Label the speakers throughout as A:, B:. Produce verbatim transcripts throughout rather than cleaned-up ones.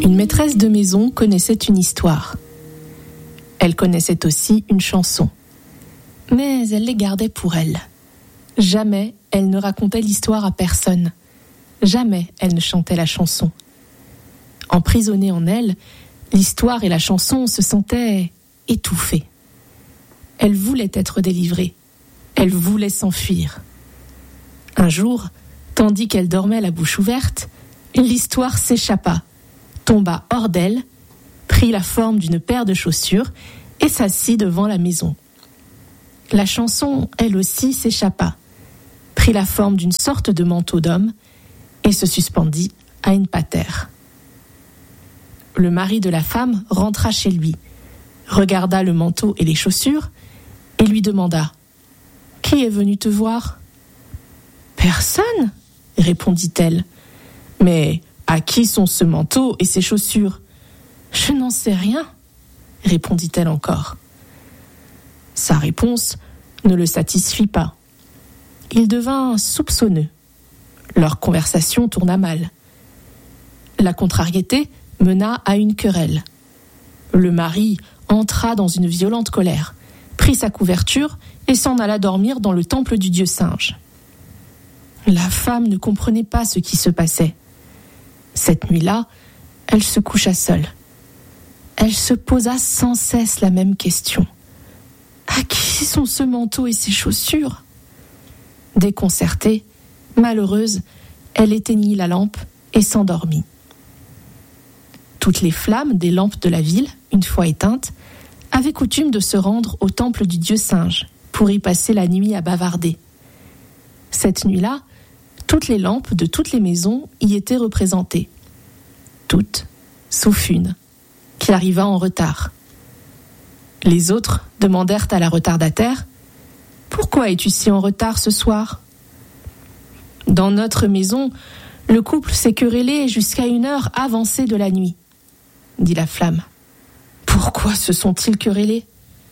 A: Une maîtresse de maison connaissait une histoire. Elle connaissait aussi une chanson. Mais elle les gardait pour elle. Jamais elle ne racontait l'histoire à personne. Jamais elle ne chantait la chanson. Emprisonnée en elle, l'histoire et la chanson se sentaient étouffées. Elle voulait être délivrée. Elle voulait s'enfuir. Un jour, tandis qu'elle dormait la bouche ouverte, l'histoire s'échappa, tomba hors d'elle, prit la forme d'une paire de chaussures et s'assit devant la maison. La chanson, elle aussi, s'échappa, prit la forme d'une sorte de manteau d'homme et se suspendit à une patère. Le mari de la femme rentra chez lui, regarda le manteau et les chaussures et lui demanda « Qui est venu te voir ?»« Personne, » répondit-elle. « Mais à qui sont ce manteau et ces chaussures ?»« Je n'en sais rien, » répondit-elle encore. Sa réponse ne le satisfit pas. Il devint soupçonneux. Leur conversation tourna mal. La contrariété mena à une querelle. Le mari entra dans une violente colère, prit sa couverture et s'en alla dormir dans le temple du dieu singe. La femme ne comprenait pas ce qui se passait. Cette nuit-là, elle se coucha seule. Elle se posa sans cesse la même question. À qui sont ce manteau et ces chaussures ? Déconcertée, malheureuse, elle éteignit la lampe et s'endormit. Toutes les flammes des lampes de la ville, une fois éteintes, avaient coutume de se rendre au temple du dieu singe pour y passer la nuit à bavarder. Cette nuit-là, toutes les lampes de toutes les maisons y étaient représentées. Toutes, sauf une, qui arriva en retard. Les autres demandèrent à la retardataire « Pourquoi es-tu si en retard ce soir ?» Dans notre maison, le couple s'est querellé jusqu'à une heure avancée de la nuit, dit la flamme. Pourquoi se sont-ils querellés ?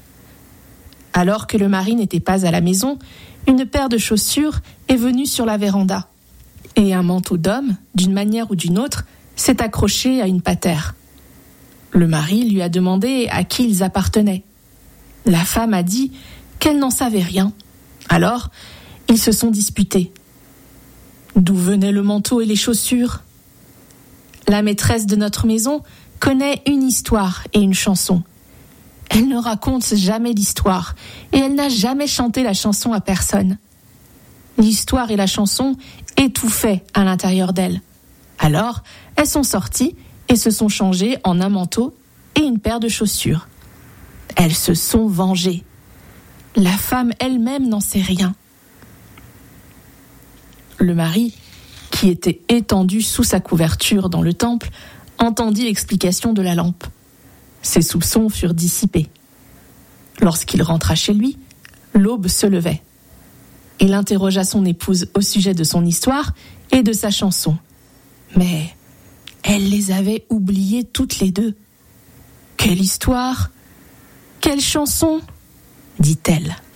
A: Alors que le mari n'était pas à la maison, une paire de chaussures est venue sur la véranda et un manteau d'homme, d'une manière ou d'une autre, s'est accroché à une patère. Le mari lui a demandé à qui ils appartenaient. La femme a dit qu'elle n'en savait rien. Alors, ils se sont disputés. D'où venaient le manteau et les chaussures ? La maîtresse de notre maison connaît une histoire et une chanson. Elle ne raconte jamais l'histoire et elle n'a jamais chanté la chanson à personne. L'histoire et la chanson étouffaient à l'intérieur d'elle. Alors, elles sont sorties et se sont changées en un manteau et une paire de chaussures. Elles se sont vengées. La femme elle-même n'en sait rien. Le mari, qui était étendu sous sa couverture dans le temple, entendit l'explication de la lampe. Ses soupçons furent dissipés. Lorsqu'il rentra chez lui, l'aube se levait. Il interrogea son épouse au sujet de son histoire et de sa chanson. Mais elle les avait oubliées toutes les deux. « Quelle histoire ? Quelle chanson ?» dit-elle.